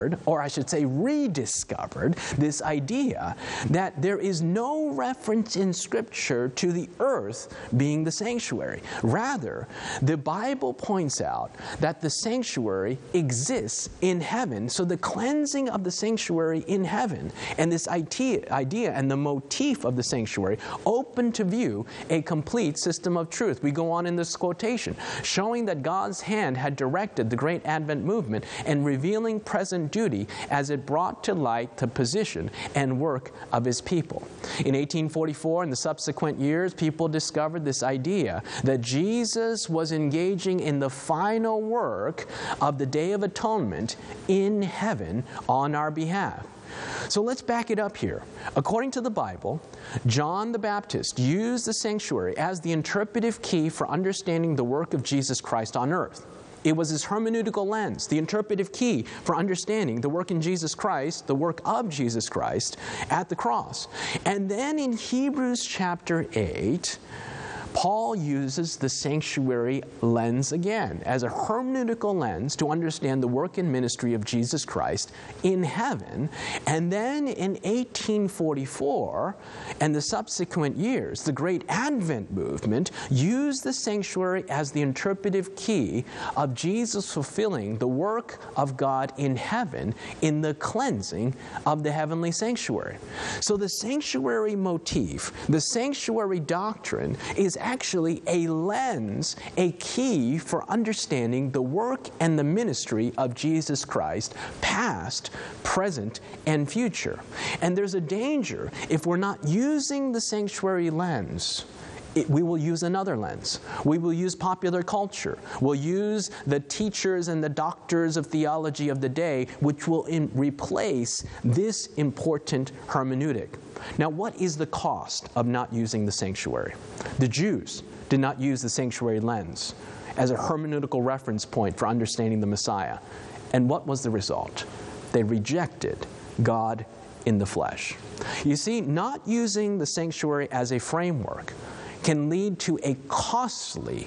or I should say rediscovered, this idea that there is no reference in Scripture to the earth being the sanctuary. Rather, the Bible points out that the sanctuary exists in heaven. So the cleansing of the sanctuary in heaven and this idea and the motif of the sanctuary open to view a complete system of truth. We go on in this quotation, showing that God's hand had directed the great Advent movement and revealing present duty as it brought to light the position and work of His people. In 1844 and the subsequent years, people discovered this idea that Jesus was engaging in the final work of the Day of Atonement in heaven on our behalf. So let's back it up here. According to the Bible, John the Baptist used the sanctuary as the interpretive key for understanding the work of Jesus Christ on earth. It was his hermeneutical lens, the interpretive key for understanding the work in Jesus Christ, the work of Jesus Christ at the cross. And then in Hebrews chapter 8, Paul uses the sanctuary lens again as a hermeneutical lens to understand the work and ministry of Jesus Christ in heaven. And then in 1844 and the subsequent years, the great Advent movement used the sanctuary as the interpretive key of Jesus fulfilling the work of God in heaven in the cleansing of the heavenly sanctuary. So the sanctuary motif, the sanctuary doctrine is actually a lens, a key for understanding the work and the ministry of Jesus Christ, past, present, and future. And there's a danger if we're not using the sanctuary lens. We will use another lens. We will use popular culture. We'll use the teachers and the doctors of theology of the day, which will replace this important hermeneutic. Now, what is the cost of not using the sanctuary? The Jews did not use the sanctuary lens as a hermeneutical reference point for understanding the Messiah. And what was the result? They rejected God in the flesh. You see, not using the sanctuary as a framework can lead to a costly,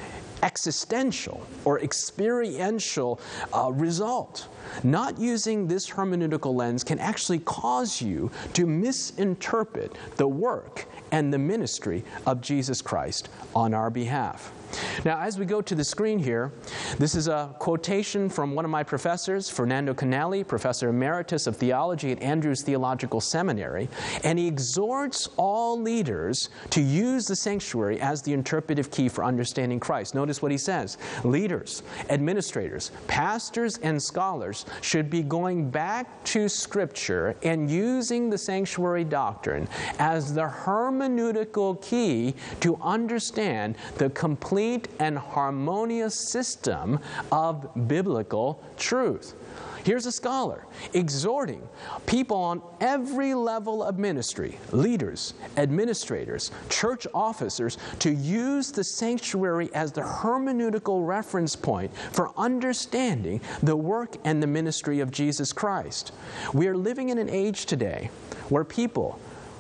existential, or experiential result. Not using this hermeneutical lens can actually cause you to misinterpret the work and the ministry of Jesus Christ on our behalf. Now, as we go to the screen here, this is a quotation from one of my professors, Fernando Canelli, Professor Emeritus of Theology at Andrews Theological Seminary, and he exhorts all leaders to use the sanctuary as the interpretive key for understanding Christ. Notice what he says. Leaders, administrators, pastors, and scholars should be going back to Scripture and using the sanctuary doctrine as the hermeneutical key to understand the complete and harmonious system of biblical truth. Here's a scholar exhorting people on every level of ministry, leaders, administrators, church officers, to use the sanctuary as the hermeneutical reference point for understanding the work and the ministry of Jesus Christ. We are living in an age today where people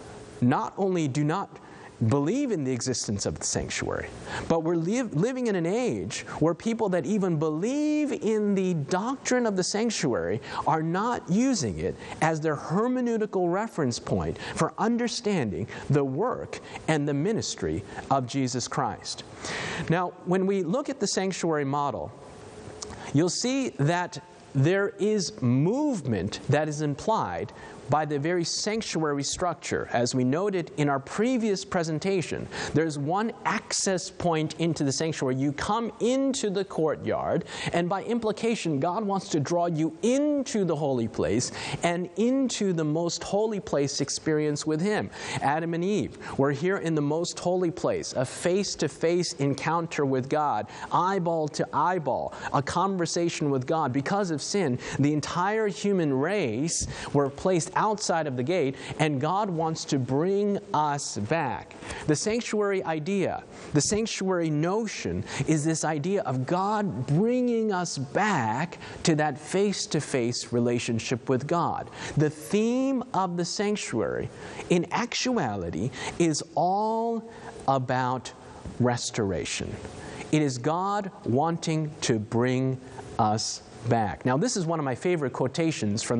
not only do not believe in the existence of the sanctuary, but we're living in an age where people that even believe in the doctrine of the sanctuary are not using it as their hermeneutical reference point for understanding the work and the ministry of Jesus Christ. Now, when we look at the sanctuary model, you'll see that there is movement that is implied by the very sanctuary structure. As we noted in our previous presentation, there's one access point into the sanctuary. You come into the courtyard, and by implication, God wants to draw you into the holy place and into the most holy place experience with Him. Adam and Eve were here in the most holy place, a face-to-face encounter with God, eyeball to eyeball, a conversation with God. Because of sin, the entire human race were placed outside of the gate, and God wants to bring us back. The sanctuary idea, the sanctuary notion, is this idea of God bringing us back to that face-to-face relationship with God. The theme of the sanctuary, in actuality, is all about restoration. It is God wanting to bring us back. Now, this is one of my favorite quotations from